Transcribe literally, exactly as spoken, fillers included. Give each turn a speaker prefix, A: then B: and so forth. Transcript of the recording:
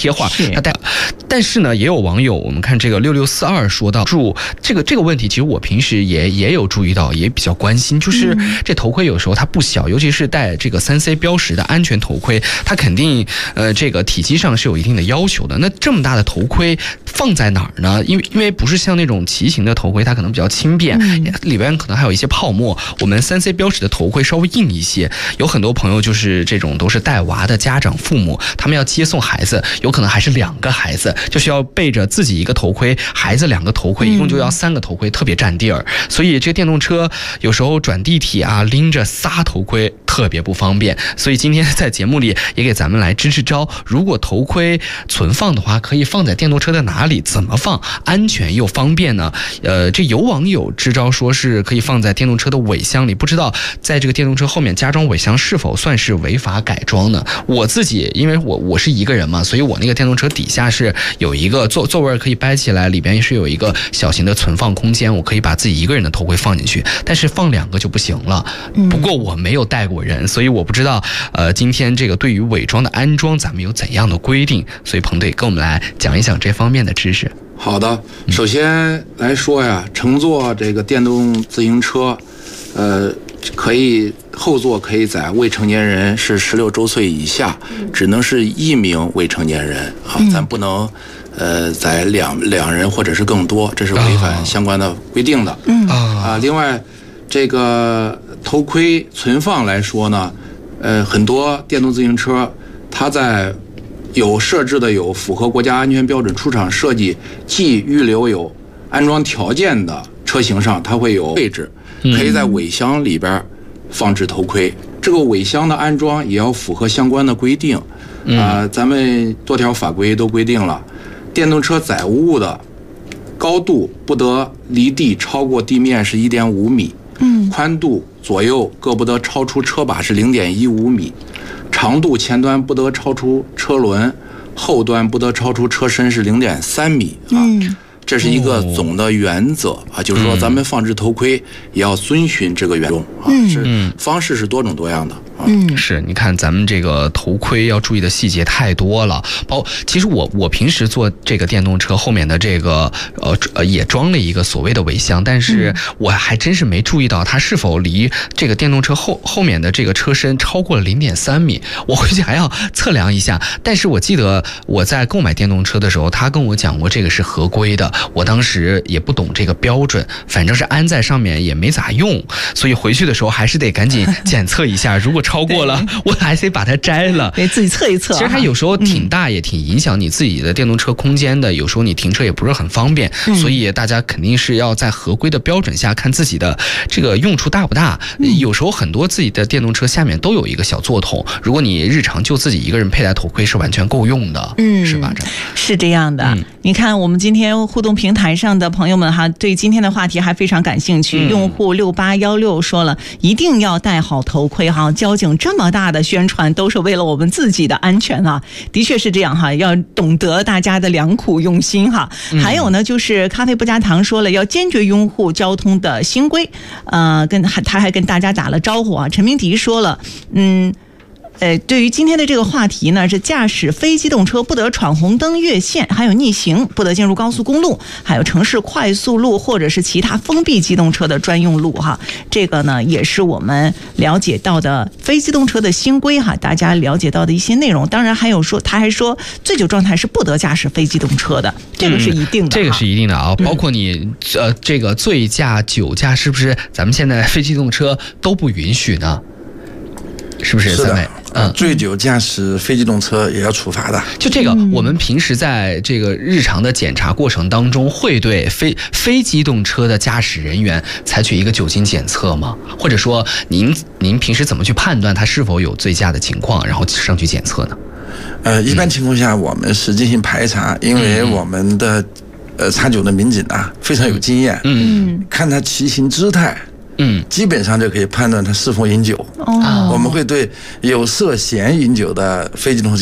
A: 贴画，他带。但是呢，也有网友，我们看这个六六四二说到，注这个这个问题，其实我平时也也有注意到，也比较关心，就是这头盔有时候它不小，尤其是戴这个三 C 标识的安全头盔，它肯定呃这个体积上是有一定的要求的。那这么大的头盔放在哪儿呢？因为因为不是像那种骑行的头盔，它可能比较轻便，里边可能还有一些泡沫。我们三 C 标识的头盔稍微硬一些，有很多朋友就是这种都是带娃的家长父母，他们要接送孩子，有可能还是两个孩子，就是要背着自己一个头盔，孩子两个头盔，一共就要三个头盔，特别占地儿。所以这个电动车有时候转地铁啊，拎着仨头盔特别不方便。所以今天在节目里也给咱们来支支招，如果头盔存放的话，可以放在电动车的哪里？怎么放？安全又方便呢？呃，这有网友支招说是可以放在电动车的尾箱里，不知道在这个电动车后面加装尾箱是否算是违法改装呢？我自己因为我我是一个人嘛，所以我那个电动车底下是有一个座座位可以掰起来，里边是有一个小型的存放空间，我可以把自己一个人的头盔放进去，但是放两个就不行了。不过我没有带过人，所以我不知道呃今天这个对于伪装的安装咱们有怎样的规定，所以彭队跟我们来讲一讲这方面的知识。
B: 好的，首先来说呀，乘坐这个电动自行车，呃，可以后座可以载未成年人是十六周岁以下，只能是一名未成年人啊，咱不能呃载两两人或者是更多，这是违反相关的规定的。嗯啊，另外这个头盔存放来说呢，呃，很多电动自行车它在有设置的有符合国家安全标准出厂设计既预留有安装条件的车型上，它会有位置，可以在尾箱里边放置头盔。这个尾箱的安装也要符合相关的规定，啊、呃，咱们多条法规都规定了，电动车载物的高度不得离地超过地面是 一点五米，嗯，宽度左右各不得超出车把是 零点一五米。长度前端不得超出车轮，后端不得超出车身是 零点三米啊。嗯，这是一个总的原则啊，就是说咱们放置头盔也要遵循这个原则啊，是方式是多种多样的。
A: 嗯，是，你看咱们这个头盔要注意的细节太多了。包其实我我平时坐这个电动车后面的这个呃呃也装了一个所谓的尾箱，但是我还真是没注意到它是否离这个电动车后后面的这个车身超过了 零点三米，我回去还要测量一下。但是我记得我在购买电动车的时候，他跟我讲过这个是合规的，我当时也不懂这个标准，反正是安在上面也没咋用，所以回去的时候还是得赶紧检测一下，如果超过了我还得把它摘了，
C: 给自己测一测。
A: 其实它有时候挺大，也挺影响你自己的电动车空间的，有时候你停车也不是很方便，所以大家肯定是要在合规的标准下看自己的这个用处大不大。有时候很多自己的电动车下面都有一个小座桶，如果你日常就自己一个人佩戴头盔是完全够用的，嗯，是吧？这
C: 是这样的。嗯，你看我们今天互动平台上的朋友们哈，对今天的话题还非常感兴趣。嗯，用户六八一六说了，一定要戴好头盔哈，交警这么大的宣传都是为了我们自己的安全啊，的确是这样哈，要懂得大家的良苦用心哈。嗯，还有呢，就是咖啡不加糖说了，要坚决拥护交通的新规，呃，跟他还跟大家打了招呼啊。陈明迪说了，嗯。呃，对于今天的这个话题呢，是驾驶非机动车不得闯红灯越线，还有逆行，不得进入高速公路，还有城市快速路或者是其他封闭机动车的专用路哈。这个呢，也是我们了解到的非机动车的新规哈，大家了解到的一些内容。当然还有说，他还说醉酒状态是不得驾驶非机动车的，这个是一定的，
A: 嗯，这个是一定的啊。包括你呃这个醉驾、酒驾，是不是咱们现在非机动车都不允许呢？是不是？
D: 是的，嗯，醉酒驾驶非机动车也要处罚的。
A: 就这个，我们平时在这个日常的检查过程当中，会对非非机动车的驾驶人员采取一个酒精检测吗？或者说，您您平时怎么去判断他是否有醉驾的情况，然后上去检测呢？
D: 呃，一般情况下，我们是进行排查，因为我们的呃查酒的民警啊非常有经验，嗯，看他骑行姿态。嗯，基本上就可以判断他是否饮酒。哦，我们会对有涉嫌饮酒的非机动车